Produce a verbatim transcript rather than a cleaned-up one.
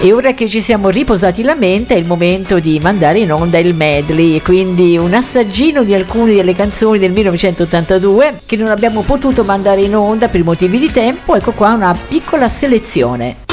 E ora che ci siamo riposati la mente è il momento di mandare in onda il medley, quindi un assaggino di alcune delle canzoni del millenovecentottantadue che non abbiamo potuto mandare in onda per motivi di tempo. Ecco qua una piccola selezione.